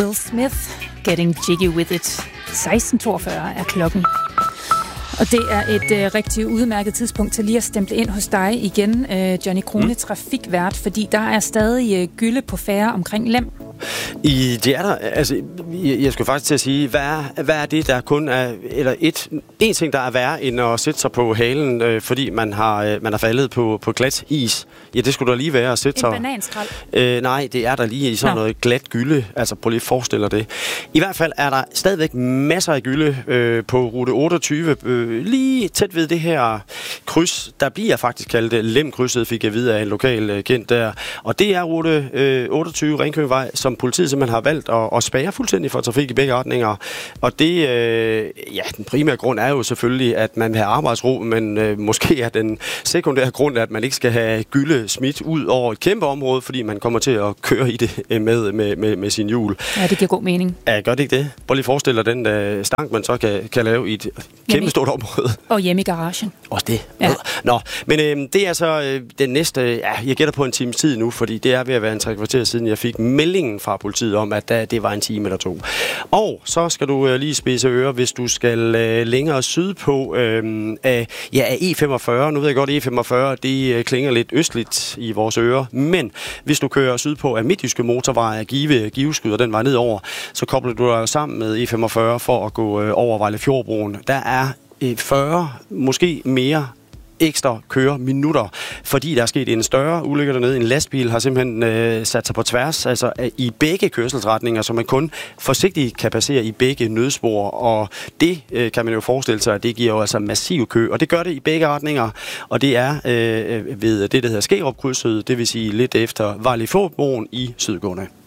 Will Smith, Getting Jiggy With It. 16:42 er klokken. Og det er et rigtig udmærket tidspunkt til lige at stemple ind hos dig igen, Johnny Krone, trafikvært, fordi der er stadig gylde på færre omkring Lem. Det er der, altså, jeg skulle faktisk til at sige, hvad er det, der kun er, eller en ting, der er værre, end at sætte sig på halen, fordi man har faldet på glat is. Ja, det skulle der lige være at sætte sig. En bananskrald? Nej, det er der lige i sådan noget glat gylde, altså prøv lige at forestille dig det. I hvert fald er der stadigvæk masser af gylde på rute 28, lige tæt ved det her kryds, der bliver faktisk kaldt Lem-krydset, fik jeg at vide af en lokal kendt der. Og det er rute 28 Ringkøbingvej, som politiet simpelthen har valgt at spærre fuldstændig for trafik i begge retninger. Og det, den primære grund er jo selvfølgelig, at man vil have arbejdsro, men måske er den sekundære grund, at man ikke skal have gylde smidt ud over et kæmpe område, fordi man kommer til at køre i det med sin hjul. Ja, det giver god mening. Ja, gør det ikke det? Prøv lige at forestille dig den stank, man så kan lave i et kæmpe stort område. Og hjemme i garagen. Også det. Ja. Nå, men det er så den næste, jeg gætter på en times tid nu, fordi det er ved at være en 3 kvarter siden, jeg fik meldingen fra politiet om, at det var en time eller 2. Og så skal du lige spidse ører, hvis du skal længere sydpå af E45. Nu ved jeg godt, E45, det klinger lidt østligt i vores ører, men hvis du kører sydpå af Midtjyske Motorvej af Giveskud og den vej nedover, så kobler du dig sammen med E45 for at gå over Vejlefjordbroen. Der er 40, måske mere ekstra køreminutter, fordi der er sket en større ulykke dernede. En lastbil har simpelthen sat sig på tværs, altså i begge kørselsretninger, så man kun forsigtigt kan passere i begge nødspor, og det kan man jo forestille sig, at det giver jo altså massiv kø, og det gør det i begge retninger, og det er ved det, der hedder Skærup-krydset, det vil sige lidt efter Vejlefjordbroen i sydgående.